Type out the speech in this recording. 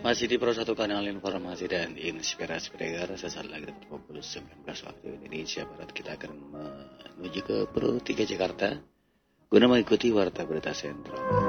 Masih di Pro 1 kanal informasi dan inspirasi pendengar. Sesaat lagi tepat pukul 19 waktu Indonesia Barat kita akan menuju ke Pro 3 Jakarta guna mengikuti warta berita sentral.